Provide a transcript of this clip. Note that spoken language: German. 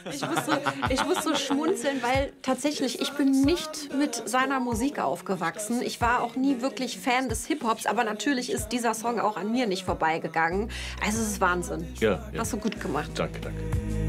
Ich muss so schmunzeln, weil tatsächlich, ich bin nicht mit seiner Musik aufgewachsen. Ich war auch nie wirklich Fan des Hip-Hops, aber natürlich ist dieser Song auch an mir nicht vorbeigegangen. Also es ist Wahnsinn. Ja, ja. Hast du gut gemacht. Danke, danke.